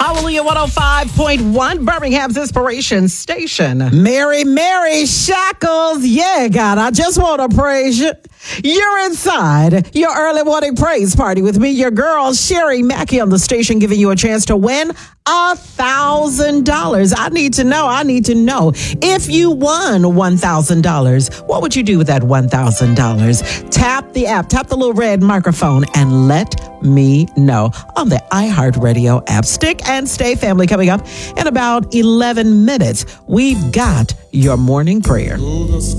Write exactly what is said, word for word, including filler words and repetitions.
Hallelujah one oh five point one, Birmingham's Inspiration Station. Mary, Mary Shackles. Yeah, God, I just want to praise you. You're inside your early morning praise party with me, your girl, Sherry Mackey on the station, giving you a chance to win a thousand dollars. I need to know. I need to know if you won one thousand dollars. What would you do with that one thousand dollars? Tap the app, tap the little red microphone and let me know on the iHeartRadio app. Stick and stay, family. Coming up in about eleven minutes, we've got your morning prayer.